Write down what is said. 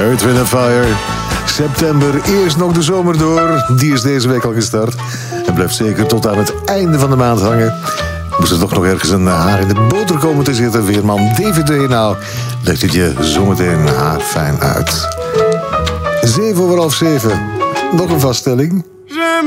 Earth, Wind & Fire. September, eerst nog de zomer door. Die is deze week al gestart. En blijft zeker tot aan het einde van de maand hangen. Moest er toch nog ergens een haar in de boter komen te zitten, Veerman DVD. Nou, legt het je zometeen haarfijn uit. 7:07. Nog een vaststelling.